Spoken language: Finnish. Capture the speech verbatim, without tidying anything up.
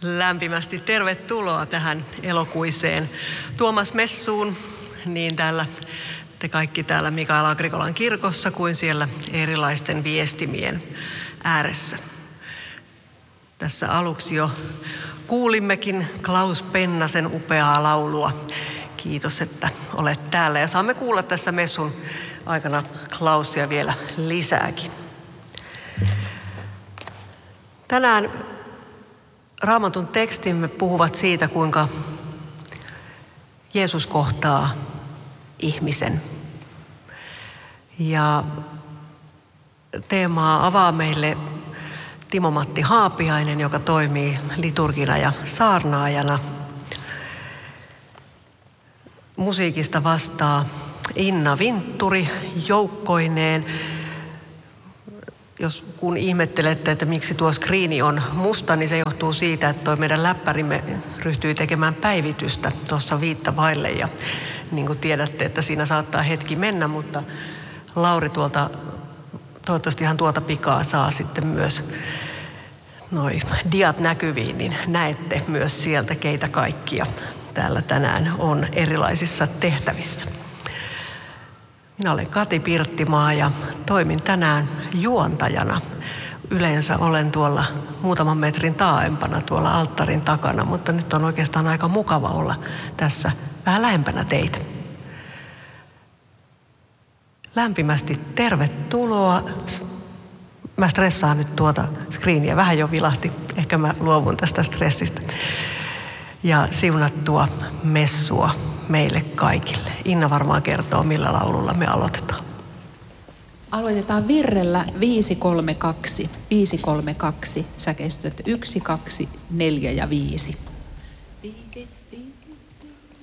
Lämpimästi tervetuloa tähän elokuiseen Tuomas-messuun, niin täällä te kaikki täällä Mikael Agrikolan kirkossa kuin siellä erilaisten viestimien ääressä. Tässä aluksi jo kuulimmekin Klaus Pennasen upeaa laulua. Kiitos, että olet täällä ja saamme kuulla tässä messun aikana Klausia vielä lisääkin. Tänään Raamatun tekstimme puhuvat siitä, kuinka Jeesus kohtaa ihmisen. Ja teemaa avaa meille Timo-Matti Haapiainen, joka toimii liturgina ja saarnaajana. Musiikista vastaa Inna Vintturi joukkoineen. Jos kun ihmettelette, että miksi tuo skriini on musta, niin se johtuu siitä, että tuo meidän läppärimme ryhtyi tekemään päivitystä tuossa viittä vaille. Ja niin kuin tiedätte, että siinä saattaa hetki mennä, mutta Lauri tuolta, toivottavasti hän tuota pikaa saa sitten myös noi diat näkyviin, niin näette myös sieltä, keitä kaikkia täällä tänään on erilaisissa tehtävissä. Minä olen Kati Pirttimaa ja toimin tänään juontajana. Yleensä olen tuolla muutaman metrin taaempana tuolla alttarin takana, mutta nyt on oikeastaan aika mukava olla tässä vähän lähempänä teitä. Lämpimästi tervetuloa. Mä stressaan nyt tuota screeniä, vähän jo vilahti. Ehkä mä luovun tästä stressistä. Ja siunattua messua meille kaikille. Inna varmaan kertoo, millä laululla me aloitetaan. Aloitetaan virrellä viisi kolme kaksi. viisi kolme kaksi, säkeistöt yksi, kaksi, neljä ja viisi.